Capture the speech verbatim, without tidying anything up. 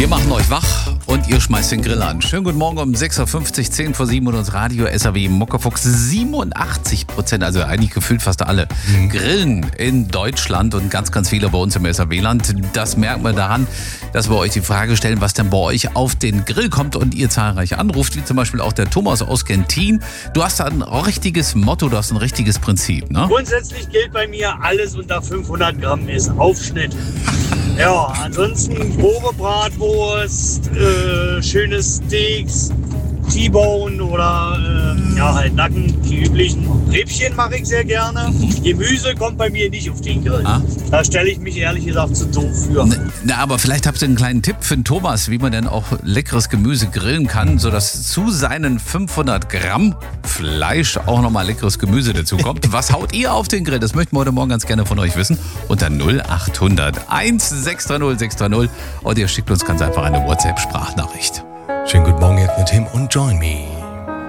Wir machen euch wach und ihr schmeißt den Grill an. Schönen guten Morgen um sechs Uhr fünfzig, zehn vor sieben und uns Radio S A W Muckefuchs. siebenundachtzig Prozent, also eigentlich gefühlt fast alle, mhm. grillen in Deutschland und ganz, ganz viele bei uns im S A W-Land. Das merkt man daran, dass wir euch die Frage stellen, was denn bei euch auf den Grill kommt und ihr zahlreich anruft, wie zum Beispiel auch der Thomas aus Gentin. Du hast da ein richtiges Motto, du hast ein richtiges Prinzip, ne? Grundsätzlich gilt bei mir, alles unter fünfhundert Gramm ist Aufschnitt. Ja, ansonsten grobe Bratwurst, äh, schöne Steaks, T-Bone oder äh, ja halt Nacken, die üblichen. Rippchen mache ich sehr gerne. Gemüse kommt bei mir nicht auf den Grill. Ah. Da stelle ich mich ehrlich gesagt zu doof für. Na, na, aber vielleicht habt ihr einen kleinen Tipp für den Thomas, wie man denn auch leckeres Gemüse grillen kann, sodass zu seinen fünfhundert Gramm Fleisch auch nochmal leckeres Gemüse dazu kommt. Was haut ihr auf den Grill? Das möchten wir heute Morgen ganz gerne von euch wissen. Unter null acht hundert eins sechs drei null sechs drei null und ihr schickt uns ganz einfach eine WhatsApp-Sprachnachricht. Schönen guten Morgen jetzt mit Tim und Join Me.